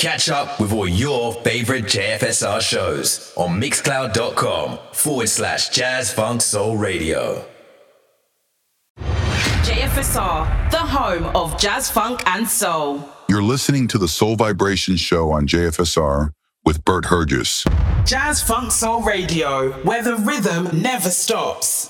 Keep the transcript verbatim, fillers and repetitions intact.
Catch up with all your favorite J F S R shows on mixcloud.com forward slash Jazz Funk Soul Radio. J F S R, the home of jazz, funk, and soul. You're listening to the Soul Vibration Show on J F S R with Bert Hergis. Jazz Funk Soul Radio, where the rhythm never stops.